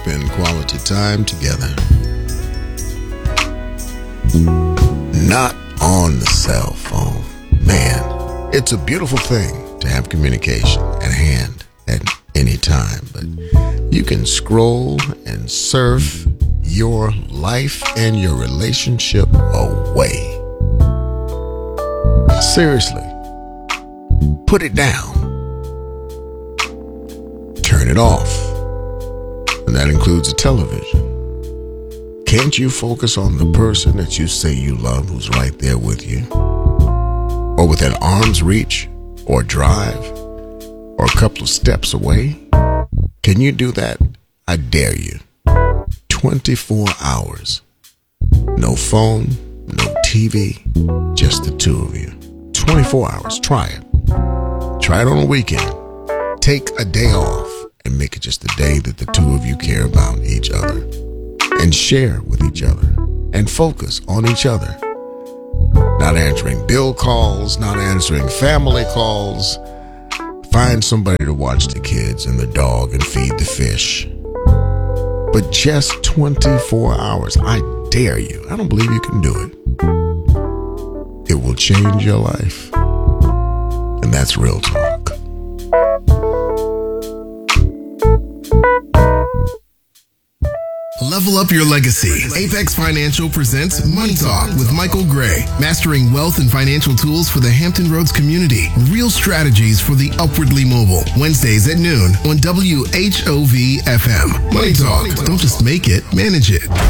spend quality time together. Not on the cell phone. Man, it's a beautiful thing to have communication at hand at any time, but you can scroll and surf your life and your relationship away. Seriously, put it down. Turn it off. And that includes the television. Can't you focus on the person that you say you love who's right there with you? Or within arm's reach, or drive, or a couple of steps away? Can you do that? I dare you. 24 hours. No phone, no TV, just the two of you. 24 hours. Try it. Try it on a weekend. Take a day off and make it just a day that the two of you care about each other and share with each other and focus on each other. Not answering bill calls, not answering family calls. Find somebody to watch the kids and the dog and feed the fish. But just 24 hours. I dare you. I don't believe you can do it. It will change your life. And that's real talk. Level up your legacy. Apex Financial presents Money Talk with Michael Gray. Mastering wealth and financial tools for the Hampton Roads community. Real strategies for the upwardly mobile. Wednesdays at noon on WHOV FM. Money Talk. Don't just make it, manage it.